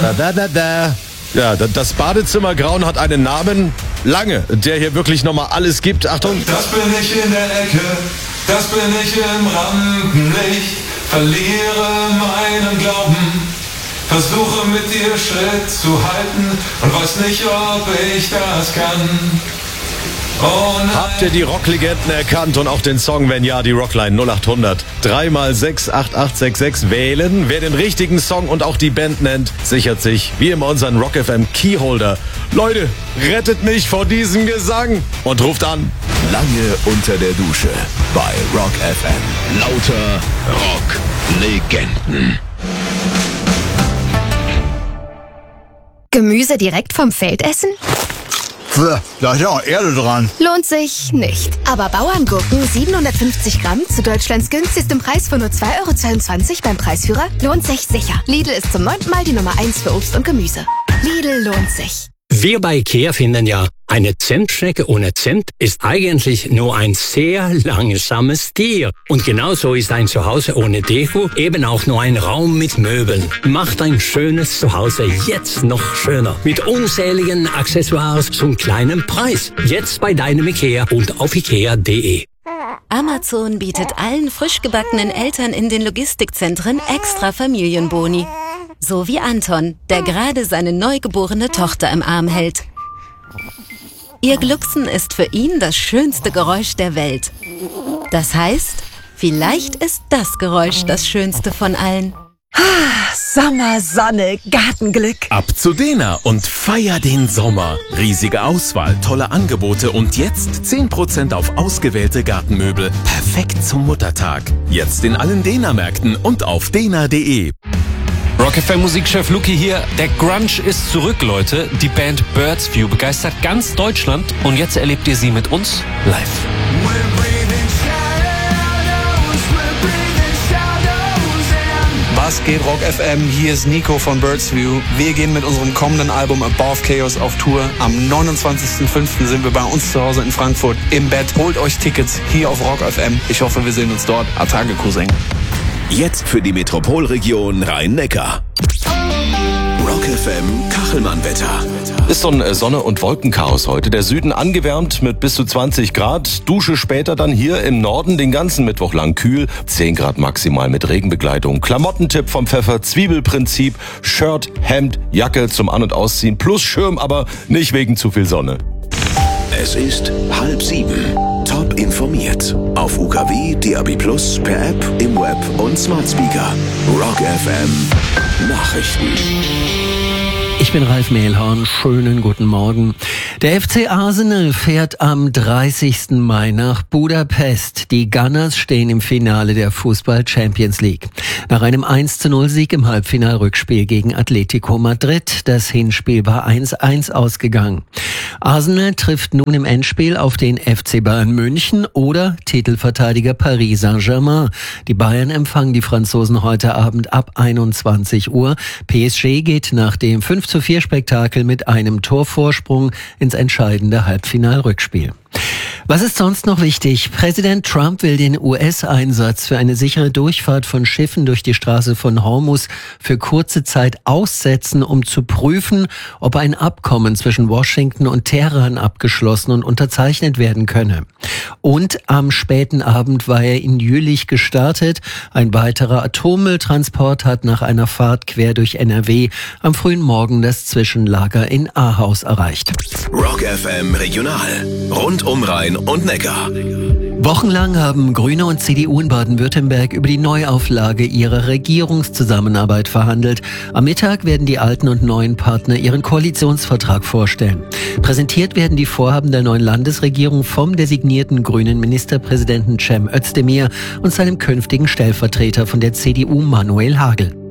Ja, das Badezimmergrauen hat einen Namen, Lange, der hier wirklich nochmal alles gibt. Achtung. Das bin ich in der Ecke, das bin ich im Rampenlicht, verliere meinen Glauben, versuche mit dir Schritt zu halten und weiß nicht, ob ich das kann. Oh nein. Habt ihr die Rocklegenden erkannt und auch den Song? Wenn ja, die Rockline 0800 3x68866 wählen. Wer den richtigen Song und auch die Band nennt, sichert sich wie immer unseren Rock FM Keyholder. Leute, rettet mich vor diesem Gesang und ruft an. Lange unter der Dusche bei Rock FM. Lauter Rocklegenden. Gemüse direkt vom Feld essen? Da ist ja auch Erde dran. Lohnt sich nicht. Aber Bauerngurken 750 Gramm zu Deutschlands günstigstem Preis von nur 2,22 € beim Preisführer lohnt sich sicher. Lidl ist zum 9. Mal die Nummer 1 für Obst und Gemüse. Lidl lohnt sich. Wir bei IKEA finden ja, eine Zimtschnecke ohne Zimt ist eigentlich nur ein sehr langsames Tier. Und genauso ist ein Zuhause ohne Deko eben auch nur ein Raum mit Möbeln. Macht ein schönes Zuhause jetzt noch schöner. Mit unzähligen Accessoires zum kleinen Preis. Jetzt bei deinem IKEA und auf ikea.de. Amazon bietet allen frisch gebackenen Eltern in den Logistikzentren extra Familienboni. So wie Anton, der gerade seine neugeborene Tochter im Arm hält. Ihr Glucksen ist für ihn das schönste Geräusch der Welt. Das heißt, vielleicht ist das Geräusch das schönste von allen. Sommer, Sonne, Gartenglück. Ab zu Dena und feier den Sommer. Riesige Auswahl, tolle Angebote und jetzt 10% auf ausgewählte Gartenmöbel. Perfekt zum Muttertag. Jetzt in allen Dena-Märkten und auf dena.de. Rock FM Musikchef Luki hier. Der Grunge ist zurück, Leute. Die Band Birds View begeistert ganz Deutschland und jetzt erlebt ihr sie mit uns live. Was geht, Rock FM? Hier ist Nico von Birds View. Wir gehen mit unserem kommenden Album Above Chaos auf Tour. Am 29.05. sind wir bei uns zu Hause in Frankfurt im Bett. Holt euch Tickets hier auf Rock FM. Ich hoffe, wir sehen uns dort. Atage Cousin. Jetzt für die Metropolregion Rhein-Neckar. Rock FM Kachelmann-Wetter. Ist so ein Sonne- und Wolkenchaos heute. Der Süden angewärmt mit bis zu 20 Grad. Dusche später dann hier im Norden den ganzen Mittwoch lang kühl. 10 Grad maximal mit Regenbegleitung. Klamottentipp vom Pfeffer, Zwiebelprinzip. Shirt, Hemd, Jacke zum An- und Ausziehen. Plus Schirm, aber nicht wegen zu viel Sonne. Es ist 6:30. Top informiert. Auf UKW, DAB+, per App, im Web und Smart Speaker. Rock FM Nachrichten. Ich bin Ralf Mehlhorn. Schönen guten Morgen. Der FC Arsenal fährt am 30. Mai nach Budapest. Die Gunners stehen im Finale der Fußball-Champions League. Nach einem 1:0-Sieg im Halbfinalrückspiel gegen Atletico Madrid. Das Hinspiel war 1:1 ausgegangen. Arsenal trifft nun im Endspiel auf den FC Bayern München oder Titelverteidiger Paris Saint-Germain. Die Bayern empfangen die Franzosen heute Abend ab 21 Uhr. PSG geht nach dem 5:4-Spektakel mit einem Torvorsprung ins entscheidende Halbfinalrückspiel. Was ist sonst noch wichtig? Präsident Trump will den US-Einsatz für eine sichere Durchfahrt von Schiffen durch die Straße von Hormuz für kurze Zeit aussetzen, um zu prüfen, ob ein Abkommen zwischen Washington und Teheran abgeschlossen und unterzeichnet werden könne. Und am späten Abend war er in Jülich gestartet. Ein weiterer Atommülltransport hat nach einer Fahrt quer durch NRW am frühen Morgen das Zwischenlager in Ahaus erreicht. Rock FM Regional. Rund um Rhein und Neckar. Wochenlang haben Grüne und CDU in Baden-Württemberg über die Neuauflage ihrer Regierungszusammenarbeit verhandelt. Am Mittag werden die alten und neuen Partner ihren Koalitionsvertrag vorstellen. Präsentiert werden die Vorhaben der neuen Landesregierung vom designierten grünen Ministerpräsidenten Cem Özdemir und seinem künftigen Stellvertreter von der CDU Manuel Hagel.